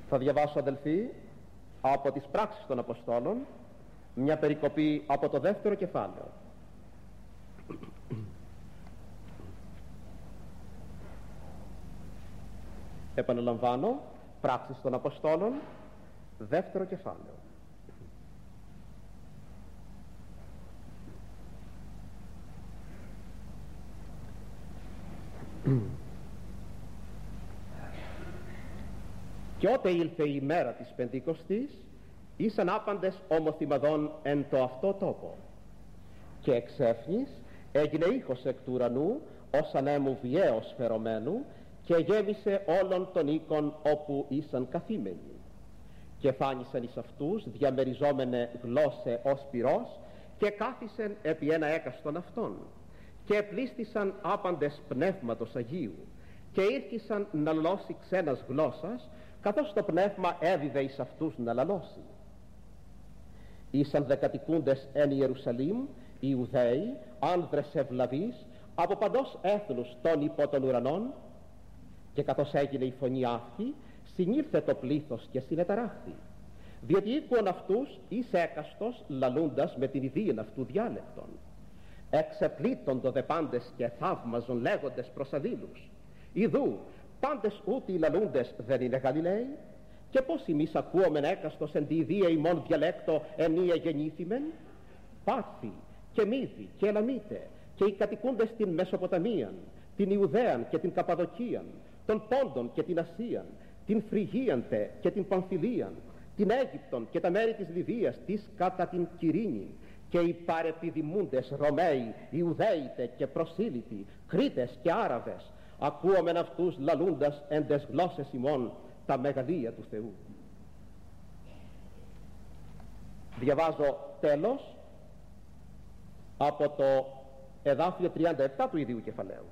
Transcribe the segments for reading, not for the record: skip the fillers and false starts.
Θα διαβάσω, αδελφοί, από τις πράξεις των Αποστόλων μια περικοπή από το δεύτερο κεφάλαιο. Επαναλαμβάνω, πράξεις των Αποστόλων, δεύτερο κεφάλαιο. Και ότε ήλθε η ημέρα της Πεντηκοστής, ήσαν άπαντες ομοθυμαδών εν το αυτό τόπο. Και εξέφνης έγινε ήχος εκ του ουρανού, ως ανέμου βιαίως φερωμένου, και γέμισε όλων των οίκων όπου ήσαν καθήμενοι. Και φάνησαν εις αυτούς διαμεριζόμενε γλώσσε ως πυρός, και κάθισεν επί ένα έκαστον αυτών. Και επλήστησαν άπαντες πνεύματος Αγίου, και ήρχισαν να λαλώσει ξένας γλώσσας, καθώς το πνεύμα έβηδε εις αυτούς να λαλώσει. Ήσαν δε κατοικούντες εν Ιερουσαλήμ Ιουδαίοι, άνδρες ευλαβείς, από παντός έθνους των υπό των ουρανών, και καθώς έγινε η φωνή αυτή, συνήλθε το πλήθος και συνεταράχθη, διότι ήκουον αυτούς εις έκαστος λαλούντας με την ιδίαν αυτού διάλεκτον. Εξεπλήττοντο δε πάντες και θαύμαζον λέγοντες προς αλλήλους: Ιδού, πάντες ούτι οι λαλούντες δεν είναι Γαλιλαίοι? Και πώς εμείς ακούομεν έκαστος εν τη ιδία ημών διαλέκτο ενία γεννήθημεν? Πάρθη και Μύδη και Ελαμίτε και οι κατοικούντες στην Μεσοποταμίαν, την Ιουδαίαν και την Καπαδοκίαν, των Πόντων και την Ασίαν, την Φρυγίαντε και την Παμφιλίαν, την Αίγυπτον και τα μέρη της Λιβύας της κατά την Κυρίνη, και οι παρεπιδημούντες Ρωμαίοι, Ιουδαίητε και Προσήλυτοι, Κρήτες και Άραβες, ακούομεν αυτούς λαλούντας εν τες γλώσσες ημών τα μεγαλεία του Θεού. Διαβάζω τέλος από το εδάφιο 37 του ίδιου κεφαλαίου.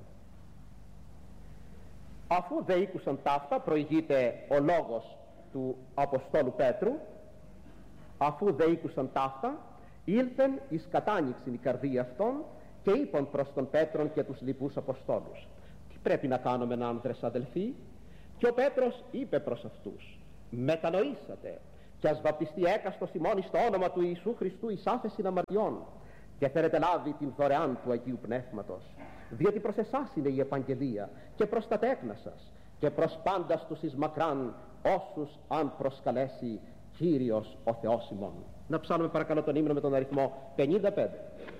Αφού δε ήκουσαν ταύτα, προηγείται ο λόγος του Αποστόλου Πέτρου, αφού δε ήκουσαν ταύτα, ήλθεν εις κατάνοιξην η καρδία αυτών, και είπαν προς τον Πέτρον και τους λοιπούς Αποστόλους: Τι πρέπει να κάνουμε, άνδρες αδελφοί? Και ο Πέτρος είπε προς αυτούς: Μετανοήσατε, και ας βαπτιστεί έκαστος ημών εις το όνομα του Ιησού Χριστού εις άφεσιν αμαρτιών, και θέλετε λάβει την δωρεάν του Αγίου Πνεύματος, διότι προς εσάς είναι η επαγγελία, και προς τα τέκνα σας, και προς πάντας τους εις μακράν, όσους αν προσκαλέσει Κύριος ο Θεός ημών. Να ψάλουμε παρακαλώ τον ύμνο με τον αριθμό 55.